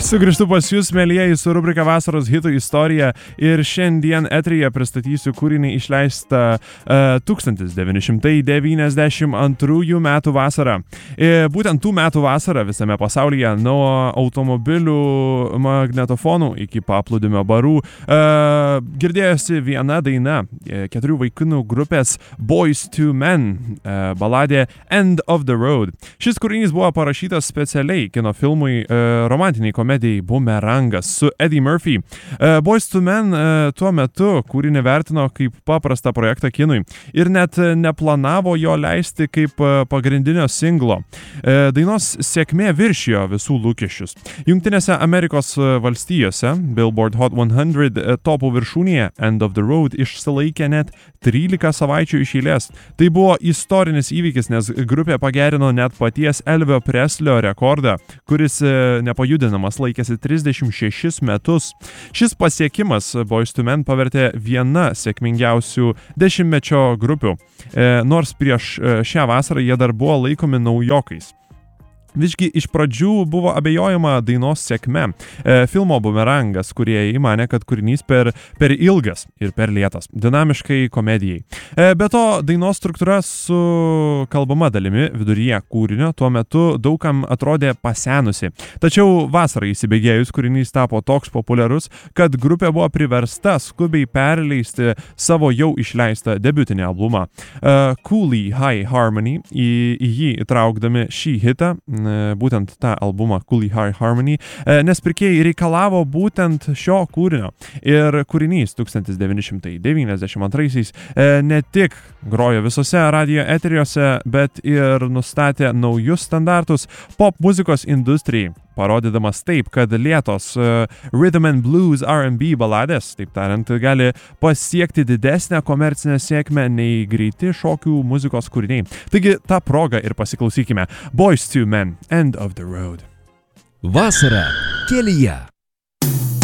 Sugrįžtu pas jūs, mėlyjeji, su rubrika Vasaros hitų istorija ir šiandien eteryje pristatysiu kūrinį išleistą 1992 metų vasarą. Būtent tų metų vasarą visame pasaulyje nuo automobilių magnetofonų iki paplūdimio barų girdėjosi viena daina, 4 vaikinų grupės Boyz II Men baladė End of the Road. Šis kūrinys buvo parašytas specialiai kino filmui romantiniai komedijai Bumerangas su Eddie Murphy. Boyz II Men tuo metu kūrinį vertino kaip paprastą projektą kinui ir net neplanavo jo leisti kaip pagrindinio singlo. Dainos sėkmė viršijo visų lūkesčius. Jungtinėse Amerikos valstijose Billboard Hot 100 topų viršūnėje End of the Road išsilaikė net 13 savaičių iš eilės. Tai buvo istorinis įvykis, nes grupė pagerino net paties Elvio Preslio rekordą, kuris nepajudinamas laikėsi 36 metus. Šis pasiekimas Boyz II Men pavertė viena sėkmingiausių dešimtmečio grupių, nors prieš šią vasarą jie dar buvo laikomi naujokais. Visgi iš pradžių buvo abejojama dainos sėkme. Filmo Bumerangas kūrėjai manė, kad kūrinys per ilgas ir per lėtas, dinamiškai komedijai. Be to, dainos struktūra su kalbama dalimi viduryje kūrinio tuo metu daugam atrodė pasenusi. Tačiau vasarai įsibėgėjus kūrinys tapo toks populiarus, kad grupė buvo priversta skubiai perleisti savo jau išleistą debiutinį albumą Cooley High Harmony, į jį įtraukdami šį hitą, būtent tą albumą Cooley High Harmony, nes pirkėjai reikalavo būtent šio kūrinio. Ir kūrinys 1992 ne tik grojo visose radijo eteriuose, bet ir nustatė naujus standartus pop muzikos industrijai, parodydamas taip, kad lėtos rhythm and blues R&B baladės, taip tariant, gali pasiekti didesnę komercinę sėkmę nei greiti šokių muzikos kūriniai. Taigi, tą progą ir pasiklausykime. Boyz II Men, End of the Road. Vasara kelyje.